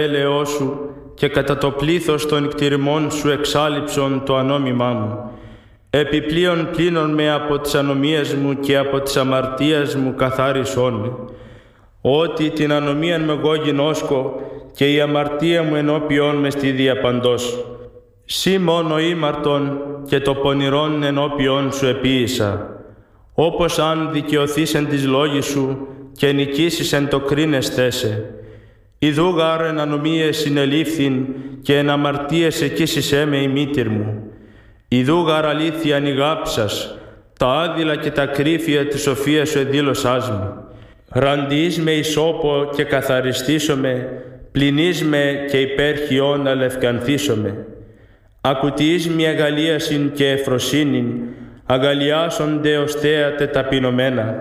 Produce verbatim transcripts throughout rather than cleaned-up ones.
έλεό σου και κατά το πλήθος των κτηριμών σου εξάλειψον το ανόμημά μου. Επιπλέον πλύνον με από τις ανομίες μου και από τις αμαρτίας μου καθάρισόν με. Ότι την ανομίαν με εγώ γινώσκω και η αμαρτία μου ενώπιόν με στη διαπαντός. Σύ μόνο ήμαρτον και το πονηρόν ενώπιόν σου επίησα. Όπως αν δικαιωθείς εν της λόγης σου και νικήσεις εν το κρίνεστέ σε. Ιδού γάρ εν ανομίες συνελήφθην και εν αμαρτίες εκείσισέ με η μήτηρ μου. Ιδού γάρ αλήθεια ανηγάψας, τα άδειλα και τα κρύφια της σοφίας σου εδήλωσάς μου. Ραντιείς με ισόπο και καθαριστήσομαι, πλυνείς με και υπέρχιον αλευκανθήσομαι. Ακουτιείς μη αγαλίασιν και εφροσύνην, αγαλιάσονται οστέα τεταπεινωμένα.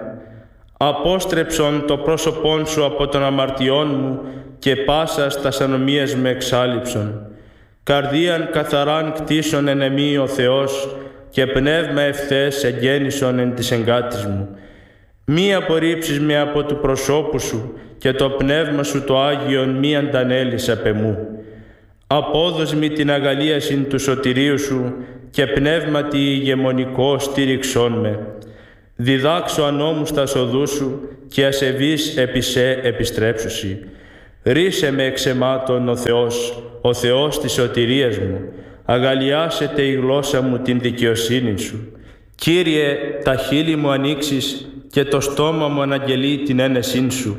Απόστρεψον το πρόσωπόν σου από των αμαρτιών μου και πάσας τας ανομίας με εξάλειψον. Καρδίαν καθαράν κτίσον εν εμή ο Θεός και πνεύμα ευθές εγγέννησον εν της εγκάτης μου. Μη απορρίψεις με από του προσώπου σου και το πνεύμα σου το Άγιον μη αντανέλεις απ' εμού. Απόδος μη την αγαλίασιν του σωτηρίου σου και πνεύματι ηγεμονικό στήριξόν με. Διδάξω ανώμους τα οδούς σου και ασεβείς επί σε επιστρέψουσι. Ρίσε με εξαιμάτων ο Θεός, ο Θεός της σωτηρίας μου. Αγαλιάσετε η γλώσσα μου την δικαιοσύνη σου. Κύριε, τα χείλη μου ανοίξεις και το στόμα μου αναγγελεί την ένεσήν σου.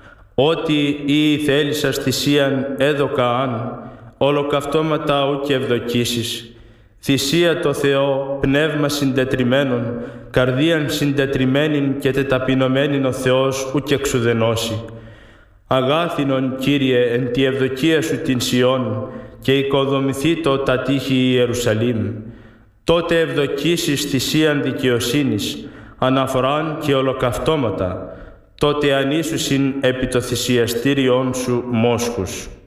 Ότι ή θέλησας θυσίαν έδωκα αν, ολοκαυτώματα ου και ευδοκίσεις. Θυσία το Θεό, πνεύμα συντετριμένον, καρδίαν συντετριμένην και τεταπεινωμένην ο Θεός ου και εξουδενώσει. Αγάθινον, Κύριε, εν τη ευδοκία σου την Σιών και οικοδομηθεί το τα τείχη Ιερουσαλήμ. Τότε ευδοκίσεις θυσίαν δικαιοσύνης, αναφοράν και ολοκαυτώματα, τότε ανήσουσιν επί το θυσιαστήριον σου μόσχους.